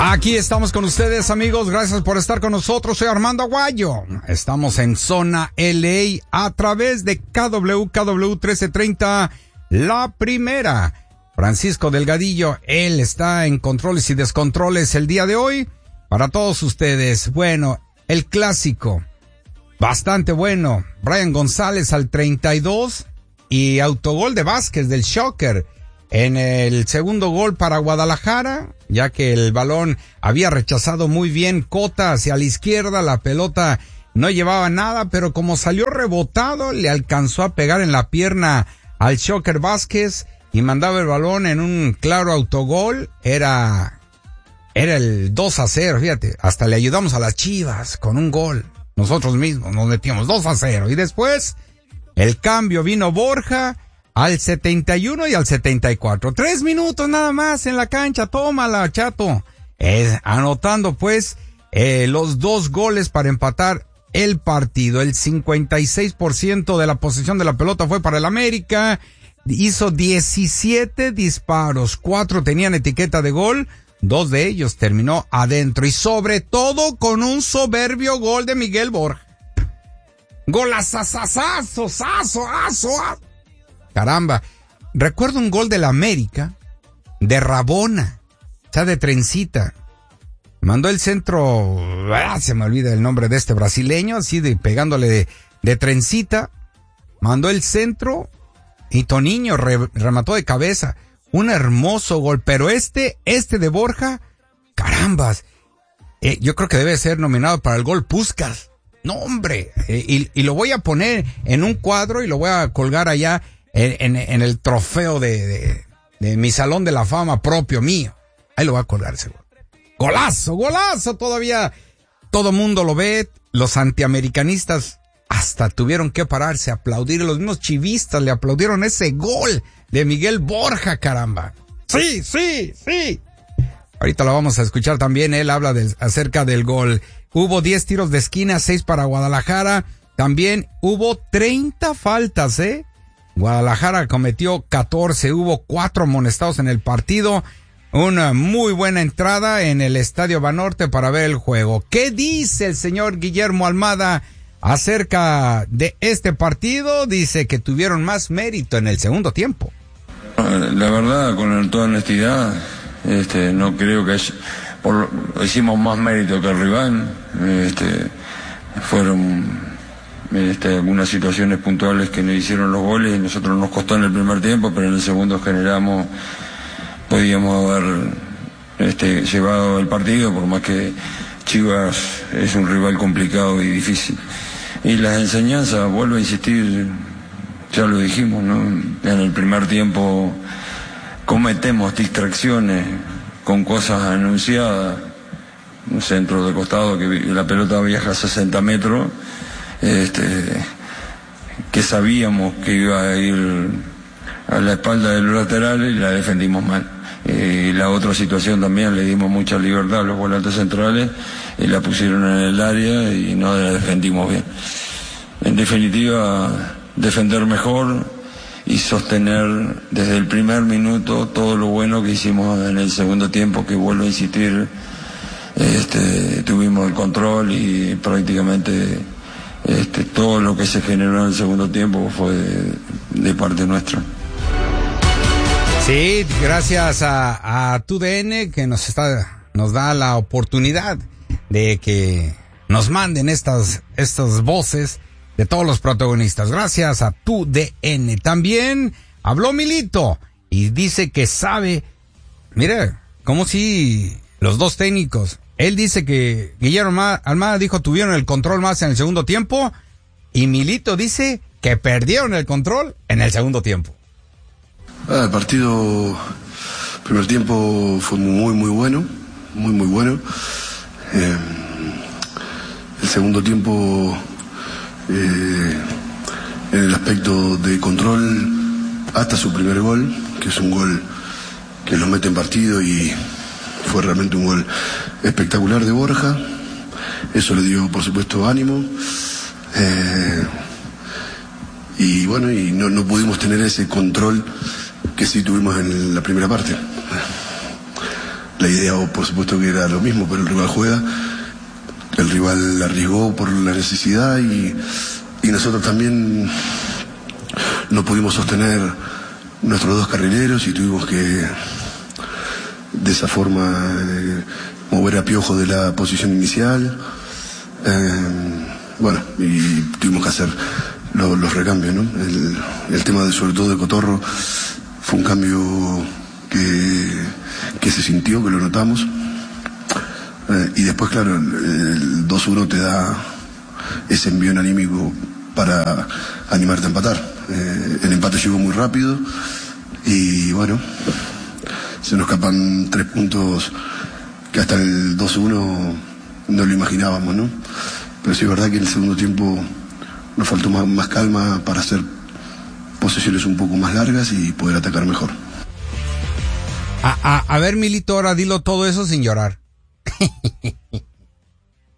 Aquí estamos con ustedes, amigos. Gracias por estar con nosotros. Soy Armando Aguayo. Estamos en Zona LA a través de KWKW 1330, La Primera. Francisco Delgadillo, él está en controles y descontroles el día de hoy. Para todos ustedes, bueno, el clásico, bastante bueno. Brian González al 32 y autogol de Vázquez del Shocker. En el segundo gol para Guadalajara, ya que el balón había rechazado muy bien Cota hacia la izquierda, la pelota no llevaba nada, pero como salió rebotado, le alcanzó a pegar en la pierna al Shocker Vázquez y mandaba el balón en un claro autogol. Era el 2-0, fíjate, hasta le ayudamos a las Chivas con un gol. Nosotros mismos nos metíamos 2-0 y después el cambio vino Borja al 71 y al 74. 3 minutos nada más en la cancha. Tómala, chato. Anotando pues los 2 goles para empatar el partido. El 56% de la posesión de la pelota fue para el América. Hizo 17 disparos. 4 tenían etiqueta de gol. 2 de ellos terminó adentro. Y sobre todo con un soberbio gol de Miguel Borja. Golazazazazo, sazo. Caramba, recuerdo un gol del América, de Rabona, o sea, de trencita. Mandó el centro, se me olvida el nombre de este brasileño, así de pegándole de trencita. Mandó el centro y Toniño remató de cabeza. Un hermoso gol, pero este de Borja, carambas, yo creo que debe ser nominado para el gol Puskás. No, hombre, y lo voy a poner en un cuadro y lo voy a colgar allá en el trofeo de mi salón de la fama propio mío. Ahí lo va a colgar ese gol. Golazo, todavía todo mundo lo ve. Los antiamericanistas hasta tuvieron que pararse a aplaudir. Los mismos chivistas le aplaudieron ese gol de Miguel Borja, caramba. Sí. Ahorita lo vamos a escuchar también. Él habla acerca del gol. Hubo 10 tiros de esquina, 6 para Guadalajara. También hubo 30 faltas, Guadalajara cometió 14, hubo 4 amonestados en el partido. Una muy buena entrada en el Estadio Banorte para ver el juego. ¿Qué dice el señor Guillermo Almada acerca de este partido? Dice que tuvieron más mérito en el segundo tiempo. La verdad, con toda honestidad, no creo que hicimos más mérito que el rival. Fueron algunas situaciones puntuales que nos hicieron los goles y nosotros nos costó en el primer tiempo, pero en el segundo podíamos haber llevado el partido, por más que Chivas es un rival complicado y difícil. Y las enseñanzas, vuelvo a insistir, ya lo dijimos, ¿no? En el primer tiempo cometemos distracciones con cosas anunciadas, un centro de costado que la pelota viaja a 60 metros, que sabíamos que iba a ir a la espalda de los laterales y la defendimos mal. La otra situación también, le dimos mucha libertad a los volantes centrales y la pusieron en el área y no la defendimos bien. En definitiva, defender mejor y sostener desde el primer minuto todo lo bueno que hicimos en el segundo tiempo, que vuelvo a insistir, tuvimos el control y prácticamente todo lo que se generó en el segundo tiempo fue de parte nuestra. Sí, gracias a TUDN que nos da la oportunidad de que nos manden estas voces de todos los protagonistas. Gracias a TUDN. También habló Milito y dice que sabe, mira, como si los dos técnicos, él dice que Guillermo Almada dijo tuvieron el control más en el segundo tiempo y Milito dice que perdieron el control en el segundo tiempo. El primer tiempo fue muy bueno, muy bueno. El segundo tiempo, en el aspecto de control, hasta su primer gol, que es un gol que nos mete en partido y fue realmente un gol espectacular de Borja. Eso le dio, por supuesto, ánimo. Y bueno, y no pudimos tener ese control que sí tuvimos en la primera parte. La idea, por supuesto, que era lo mismo, pero el rival juega, el rival arriesgó por la necesidad y nosotros también no pudimos sostener nuestros dos carrileros y tuvimos que, de esa forma, mover a Piojo de la posición inicial. Bueno, y tuvimos que hacer los recambios, ¿no? El tema, sobre todo de Cotorro, fue un cambio que se sintió, que lo notamos. Y después, claro, el 2-1 te da ese envión anímico para animarte a empatar. El empate llegó muy rápido y bueno, se nos escapan 3 puntos que hasta el 2-1 no lo imaginábamos, ¿no? Pero sí es verdad que en el segundo tiempo nos faltó más calma para hacer posesiones un poco más largas y poder atacar mejor. A ver, Milito, ahora dilo todo eso sin llorar.